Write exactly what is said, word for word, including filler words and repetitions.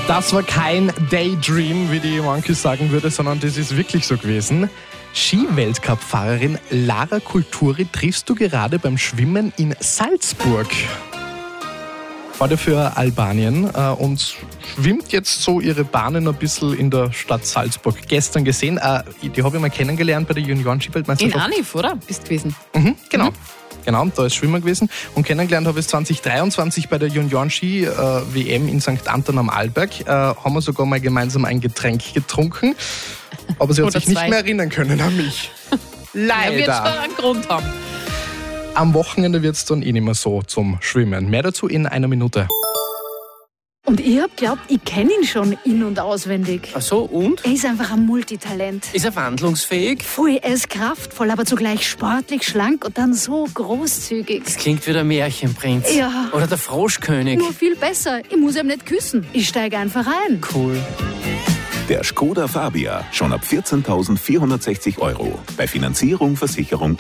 Das war kein Daydream, wie die Monkeys sagen würde, sondern das ist wirklich so gewesen. Ski-Weltcup-Fahrerin Lara Kulturi triffst du gerade beim Schwimmen in Salzburg. Heute für Albanien äh, und schwimmt jetzt so ihre Bahnen ein bisschen in der Stadt Salzburg. Gestern gesehen, äh, die habe ich mal kennengelernt bei der Junioren-Skiweltmeisterschaft. In Anif, oder? Bist gewesen. Mhm, genau. Mhm. Genau, da ist Schwimmer gewesen. Und kennengelernt habe ich es zwanzig dreiundzwanzig bei der Junioren-Ski-W M in Sankt Anton am Arlberg. Äh, haben wir sogar mal gemeinsam ein Getränk getrunken. Aber sie hat sich nicht mehr erinnern können an mich. Leider. Ja, wird schon einen Grund haben. Am Wochenende wird es dann eh nicht mehr so zum Schwimmen. Mehr dazu in einer Minute. Und ich hab glaubt, ich kenne ihn schon in- und auswendig. Ach so, und? Er ist einfach ein Multitalent. Ist er wandlungsfähig? Voll, er ist kraftvoll, aber zugleich sportlich, schlank und dann so großzügig. Das klingt wie der Märchenprinz. Ja. Oder der Froschkönig. Nur viel besser. Ich muss ihm nicht küssen. Ich steige einfach ein. Cool. Der Skoda Fabia, schon ab vierzehntausendvierhundertsechzig Euro. Bei Finanzierung, Versicherung